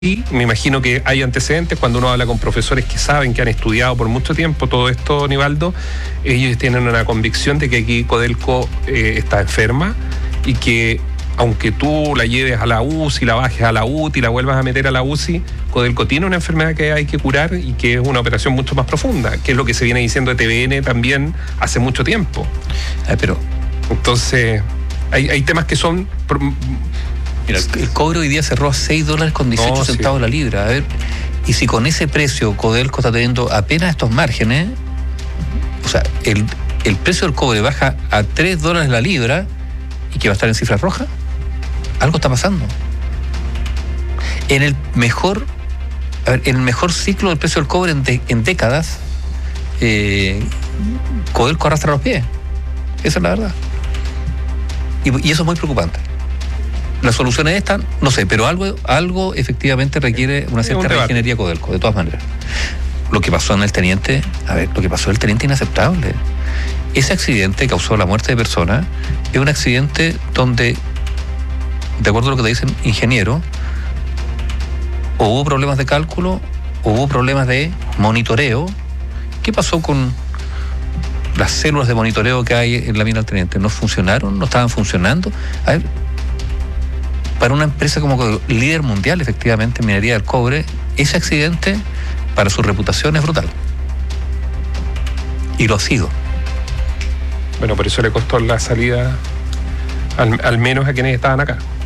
Y me imagino que hay antecedentes cuando uno habla con profesores que saben, que han estudiado por mucho tiempo todo esto, Nivaldo. Ellos tienen una convicción de que aquí Codelco está enferma y que aunque tú la lleves a la UCI, la bajes a la UTI, la vuelvas a meter a la UCI, Codelco tiene una enfermedad que hay que curar y que es una operación mucho más profunda, que es lo que se viene diciendo de TVN también hace mucho tiempo. Pero entonces hay temas que son... Mira, el cobre hoy día cerró a $6 con 18 centavos la libra. A ver, y si con ese precio Codelco está teniendo apenas estos márgenes, o sea, el precio del cobre baja a $3 la libra y que va a estar en cifras rojas, algo está pasando. En el mejor ciclo del precio del cobre en décadas, Codelco arrastra los pies. Esa es la verdad. Y eso es muy preocupante. Las soluciones están, no sé, pero algo efectivamente requiere una cierta reingeniería Codelco, de todas maneras. Lo que pasó en el teniente, es inaceptable. Ese accidente causó la muerte de personas, es un accidente donde, de acuerdo a lo que te dicen ingenieros, o hubo problemas de cálculo, o hubo problemas de monitoreo. ¿Qué pasó con las células de monitoreo que hay en la mina del teniente? ¿No funcionaron? ¿No estaban funcionando? A ver, para una empresa como líder mundial, efectivamente, en minería del cobre, ese accidente para su reputación es brutal. Y lo ha sido. Bueno, por eso le costó la salida, al menos a quienes estaban acá.